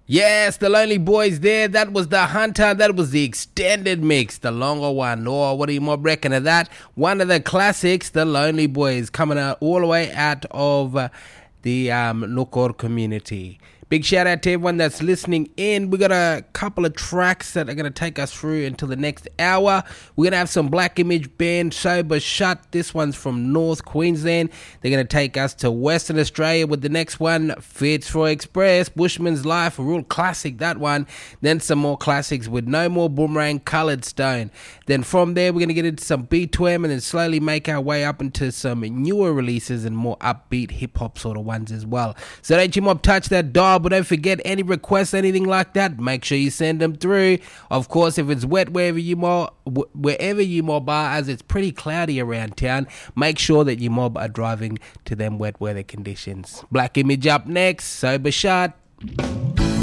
Yes, the Lonely Boys there. That was the Hunter. That was the extended mix, the longer one. Or what do you mob reckon of that? One of the classics, the Lonely Boys, coming out all the way out of the Nukor community. Big shout out to everyone that's listening in. We got a couple of tracks that are going to take us through until the next hour. We're going to have some Black Image band, Sober Shut. This one's from North Queensland. They're going to take us to Western Australia with the next one, Fitzroy Express, Bushman's Life, a real classic, that one. Then some more classics with No More Boomerang, Coloured Stone. Then from there, we're going to get into some B2M and then slowly make our way up into some newer releases and more upbeat hip-hop sort of ones as well. So don't you mob touch that dial. But don't forget, any requests, anything like that, make sure you send them through. Of course, if it's wet wherever you mob are, as it's pretty cloudy around town, make sure that you mob are driving to them wet weather conditions. Black Image up next, Sober Shut.